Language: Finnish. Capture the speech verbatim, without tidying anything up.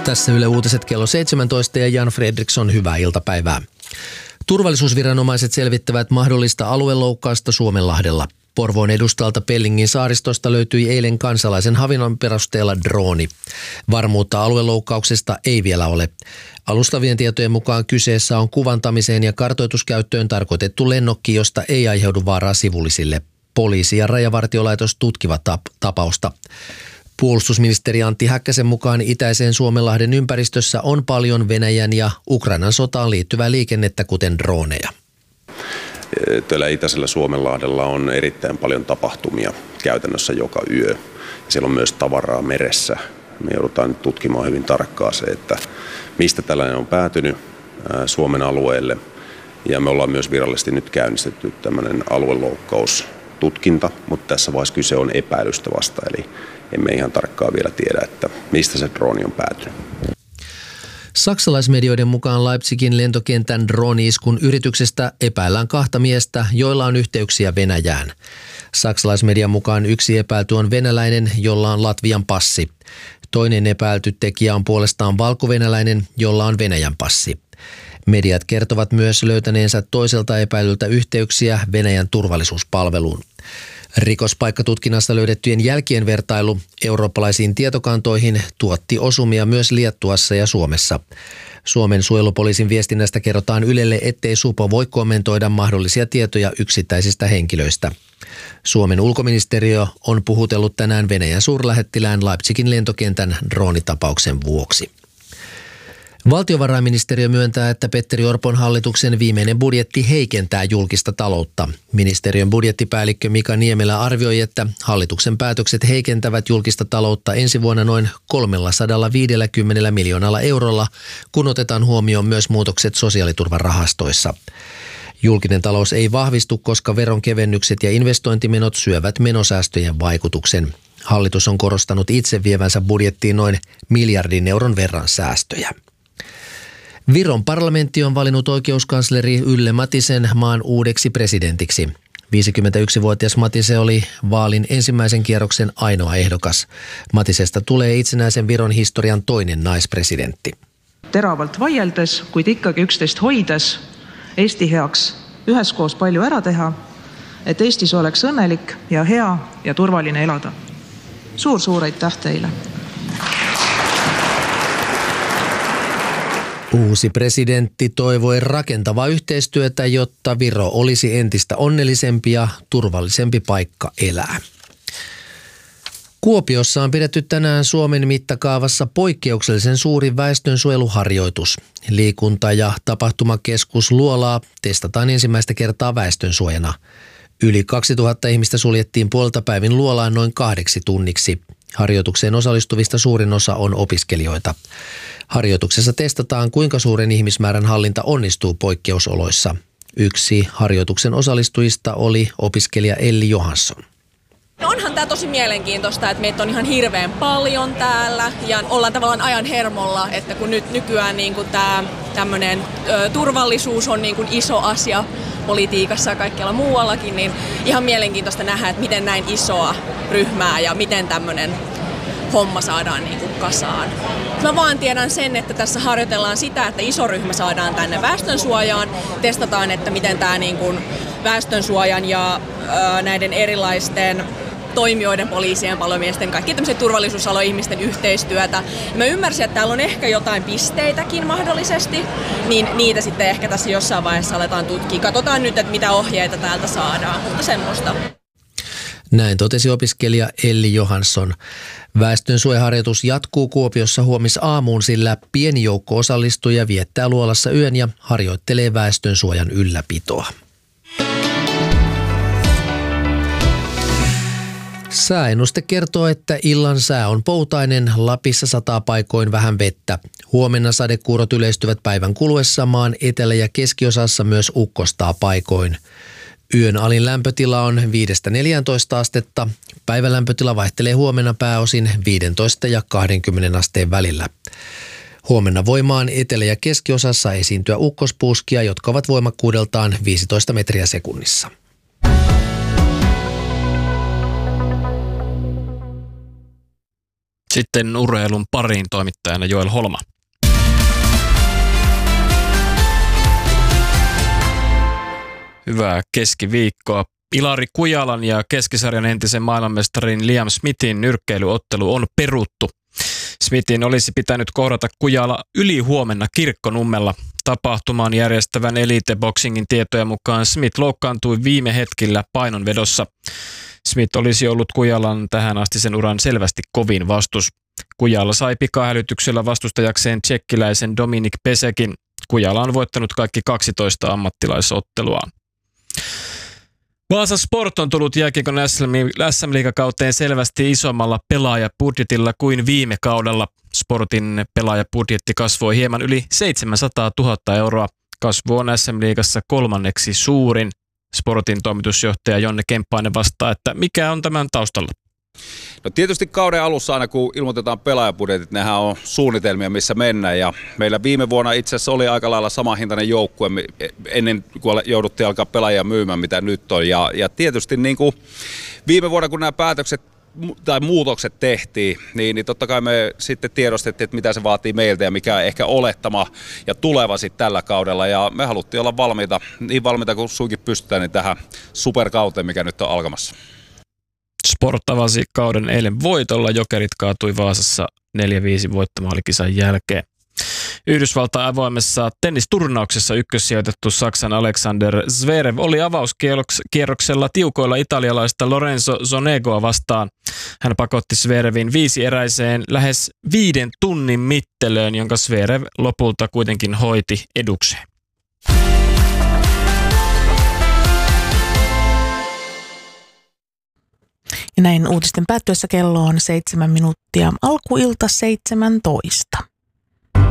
Tässä Yle Uutiset kello seitsemäntoista ja Jan Fredriksson, hyvää iltapäivää. Turvallisuusviranomaiset selvittävät mahdollista alueloukkausta Suomenlahdella. Porvoon edustalta Pellingin saaristosta löytyi eilen kansalaisen havainnon perusteella drooni. Varmuutta alueloukkauksesta ei vielä ole. Alustavien tietojen mukaan kyseessä on kuvantamiseen ja kartoituskäyttöön tarkoitettu lennokki, josta ei aiheudu vaaraa sivullisille. Poliisi ja Rajavartiolaitos tutkivat tap- tapausta. Puolustusministeri Antti Häkkäsen mukaan itäisen Suomenlahden ympäristössä on paljon Venäjän ja Ukrainan sotaan liittyvää liikennettä, kuten droneja. Tällä itäisellä Suomenlahdella on erittäin paljon tapahtumia käytännössä joka yö. Siellä on myös tavaraa meressä. Me joudutaan nyt tutkimaan hyvin tarkkaan se, että mistä tällainen on päätynyt Suomen alueelle. Ja me ollaan myös virallisesti nyt käynnistetty tämmöinen alueloukkaustutkinta, mutta tässä vaiheessa kyse on epäilystä vasta, eli emme ihan tarkkaan vielä tiedä, että mistä se drooni on päätynyt. Saksalaismedioiden mukaan Leipzigin lentokentän drooni-iskun yrityksestä epäillään kahta miestä, joilla on yhteyksiä Venäjään. Saksalaismedian mukaan yksi epäilty on venäläinen, jolla on Latvian passi. Toinen epäilty tekijä on puolestaan valkovenäläinen, jolla on Venäjän passi. Mediat kertovat myös löytäneensä toiselta epäilyltä yhteyksiä Venäjän turvallisuuspalveluun. Rikospaikkatutkinnassa löydettyjen jälkien vertailu eurooppalaisiin tietokantoihin tuotti osumia myös Liettuassa ja Suomessa. Suomen suojelupoliisin viestinnästä kerrotaan Ylelle, ettei supo voi kommentoida mahdollisia tietoja yksittäisistä henkilöistä. Suomen ulkoministeriö on puhutellut tänään Venäjän suurlähettilään Leipzigin lentokentän droonitapauksen vuoksi. Valtiovarainministeriö myöntää, että Petteri Orpon hallituksen viimeinen budjetti heikentää julkista taloutta. Ministeriön budjettipäällikkö Mika Niemelä arvioi, että hallituksen päätökset heikentävät julkista taloutta ensi vuonna noin kolmesataaviisikymmentä miljoonalla eurolla, kun otetaan huomioon myös muutokset sosiaaliturvarahastoissa. Julkinen talous ei vahvistu, koska veronkevennykset ja investointimenot syövät menosäästöjen vaikutuksen. Hallitus on korostanut itse vievänsä budjettiin noin miljardin euron verran säästöjä. Viron parlamentti on valinnut oikeuskansleri Yle Matisen maan uudeksi presidentiksi. viisikymmentäyksivuotias Matise oli vaalin ensimmäisen kierroksen ainoa ehdokas. Matisesta tulee itsenäisen Viron historian toinen naispresidentti. Teravalt vaieldes, kuid ikkagi üksteist hoides, Eesti heaks üheskoos palju ära teha, et Eestis oleks õnnelik ja hea ja turvaline elada. Suur-suur aitäh teile! Uusi presidentti toivoi rakentavaa yhteistyötä, jotta Viro olisi entistä onnellisempi ja turvallisempi paikka elää. Kuopiossa on pidetty tänään Suomen mittakaavassa poikkeuksellisen suuri väestönsuojeluharjoitus. Liikunta- ja tapahtumakeskus Luolaa testataan ensimmäistä kertaa väestönsuojana. Yli kaksituhatta ihmistä suljettiin puolta päivin Luolaan noin kahdeksi tunniksi. Harjoitukseen osallistuvista suurin osa on opiskelijoita. Harjoituksessa testataan, kuinka suuren ihmismäärän hallinta onnistuu poikkeusoloissa. Yksi harjoituksen osallistujista oli opiskelija Elli Johansson. No onhan tämä tosi mielenkiintoista, että meitä on ihan hirveän paljon täällä ja ollaan tavallaan ajan hermolla, että kun nyt nykyään niin kuin tämä tämmöinen ö, turvallisuus on niin kuin iso asia politiikassa ja kaikkialla muuallakin, niin ihan mielenkiintoista nähdä, että miten näin isoa ryhmää ja miten tämmöinen homma saadaan niin kuin kasaan. Mä vaan tiedän sen, että tässä harjoitellaan sitä, että iso ryhmä saadaan tänne väestönsuojaan. Testataan, että miten tämä niin kuin väestönsuojan ja ö, näiden erilaisten toimijoiden, poliisien, palomiesten, kaikki tämmöiset turvallisuusalueen ihmisten yhteistyötä. Mä ymmärsin, että täällä on ehkä jotain pisteitäkin mahdollisesti, niin niitä sitten ehkä tässä jossain vaiheessa aletaan tutkia. Katsotaan nyt, että mitä ohjeita täältä saadaan, mutta semmoista. Näin totesi opiskelija Elli Johansson. Väestönsuojaharjoitus jatkuu Kuopiossa huomisaamuun, sillä pieni joukko osallistujia viettää Luolassa yön ja harjoittelee väestönsuojan ylläpitoa. Sääennuste kertoo, että illan sää on poutainen, Lapissa sataa paikoin vähän vettä. Huomenna sadekuurot yleistyvät päivän kuluessa, maan etelä- ja keskiosassa myös ukkostaa paikoin. Yön alin lämpötila on viidestä neljääntoista astetta. Päivän lämpötila vaihtelee huomenna pääosin viisitoista ja kaksikymmentä asteen välillä. Huomenna voi maan etelä- ja keskiosassa esiintyä ukkospuuskia, jotka ovat voimakkuudeltaan viisitoista metriä sekunnissa. Sitten urheilun pariin toimittajana Joel Holma. Hyvää keskiviikkoa. Ilari Kujalan ja keskisarjan entisen maailmanmestarin Liam Smithin nyrkkeilyottelu on peruttu. Smithin olisi pitänyt kohdata Kujala yli huomenna Kirkkonummella. Tapahtumaan järjestävän Elite Boxingin tietojen mukaan Smith loukkaantui viime hetkillä painonvedossa. Smith olisi ollut Kujalan tähän asti sen uran selvästi kovin vastus. Kujala sai pikahälytyksellä vastustajakseen tsekkiläisen Dominik Pesekin. Kujala on voittanut kaikki kaksitoista ammattilaisotteluaan. Vaasa Sport on tullut jääkiekon S M-liigakauteen selvästi isommalla pelaajabudjetilla kuin viime kaudella. Sportin pelaajabudjetti kasvoi hieman yli seitsemänsataatuhatta euroa. Kasvu on S M-liigassa kolmanneksi suurin. Sportin toimitusjohtaja Jonne Kemppainen vastaa, että mikä on tämän taustalla? No tietysti kauden alussa aina kun ilmoitetaan pelaajabudjetit, nehän on suunnitelmia missä mennään ja meillä viime vuonna itse asiassa oli aika lailla samanhintainen joukkue ennen kuin jouduttiin alkaa pelaajia myymään mitä nyt on ja, ja tietysti niin kuin viime vuonna kun nämä päätökset tai muutokset tehtiin, niin, niin totta kai me sitten tiedostettiin, että mitä se vaatii meiltä ja mikä on ehkä olettama ja tuleva sitten tällä kaudella ja me haluttiin olla valmiita, niin valmiita kuin suinkin pystytään niin tähän superkauteen, mikä nyt on alkamassa. Sport avasi kauden eilen voitolla. Jokerit kaatui Vaasassa neljä viisi voittomaalikisan jälkeen. Yhdysvaltain avoimessa tennisturnauksessa ykkössijoitettu Saksan Alexander Zverev oli avauskierroksella tiukoilla italialaista Lorenzo Sonegoa vastaan. Hän pakotti Zverevin viisieräiseen lähes viiden tunnin mittelöön, jonka Zverev lopulta kuitenkin hoiti edukseen. Ja näin uutisten päättyessä kello on seitsemän minuuttia alkuilta seitsemäntoista.